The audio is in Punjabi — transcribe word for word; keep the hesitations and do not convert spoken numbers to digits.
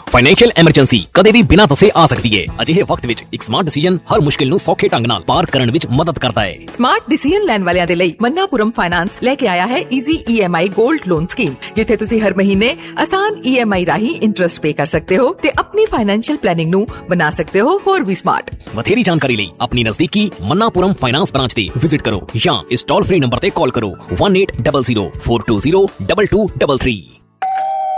ਫਾਈਨੈਂਸ਼ੀਅਲ ਐਮਰਜੈਂਸੀ ਕਦੇ ਵੀ ਬਿਨਾਂ ਦੱਸੇ ਆ ਸਕਦੀ ਹੈ। ਅਜਿਹੇ ਵਕਤ ਵਿੱਚ ਇੱਕ ਸਮਾਰਟ ਡਿਸੀਜਨ ਹਰ ਮੁਸ਼ਕਿਲ ਨੂੰ ਸੌਖੇ ਢੰਗ ਨਾਲ ਪਾਰ ਕਰਨ ਵਿੱਚ ਮਦਦ ਕਰਦਾ ਹੈ। ਸਮਾਰਟ ਡਿਸੀਜਨ ਲੈਣ ਵਾਲਿਆਂ ਦੇ ਲਈ ਮन्नापुरम ਫਾਈਨਾਂਸ ਲੈ ਕੇ ਆਇਆ ਹੈ easy E M I gold loan scheme, ਜਿੱਥੇ ਤੁਸੀਂ ਹਰ ਮਹੀਨੇ ਆਸਾਨ ਈ ਐਮ ਆਈ ਰਾਹੀਂ ਇੰਟਰਸਟ ਪੇ ਕਰ ਸਕਦੇ ਹੋ ਤੇ ਆਪਣੀ ਫਾਈਨੈਂਸ਼ੀਅਲ ਪਲੈਨਿੰਗ ਨੂੰ ਬਣਾ ਸਕਦੇ ਹੋ ਹੋਰ ਵੀ ਸਮਾਰਟ। ਵਧੇਰੀ ਜਾਣਕਾਰੀ ਲਈ ਆਪਣੀ ਨਜ਼ਦੀਕੀ मन्नापुरम ਫਾਈਨਾਂਸ ਬ੍ਰਾਂਚ ਤੇ ਵਿਜ਼ਿਟ ਕਰੋ ਜਾਂ ਇਸ ਟੋਲ ਫ੍ਰੀ ਨੰਬਰ ਤੇ ਕਾਲ ਕਰੋ one eight zero zero four two zero two two three three।